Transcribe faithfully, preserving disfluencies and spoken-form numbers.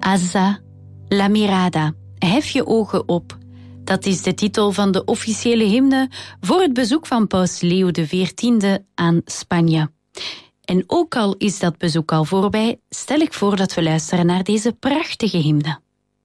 Alza la mirada, hef je ogen op. Dat is de titel van de officiële hymne voor het bezoek van paus Leo de veertiende aan Spanje. En ook al is dat bezoek al voorbij, stel ik voor dat we luisteren naar deze prachtige hymne.